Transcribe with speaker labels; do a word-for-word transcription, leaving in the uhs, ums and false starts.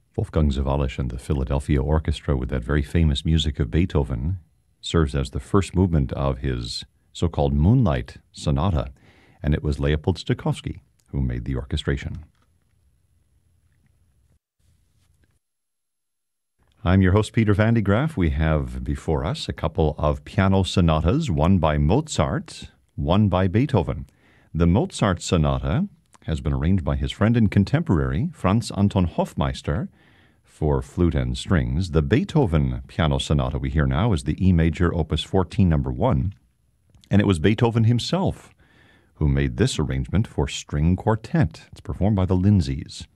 Speaker 1: Wolfgang Sawallisch and the Philadelphia Orchestra, with that very famous music of Beethoven, serves as the first movement of his so-called Moonlight Sonata, and it was Leopold Stokowski who made the orchestration. I'm your host, Peter Van de Graaff. We have before us a couple of piano sonatas, one by Mozart, one by Beethoven. The Mozart sonata has been arranged by his friend and contemporary, Franz Anton Hofmeister, for flute and strings. The Beethoven piano sonata we hear now is the E major, opus fourteen, number one, and it was Beethoven himself who made this arrangement for string quartet. It's performed by the Lindsays.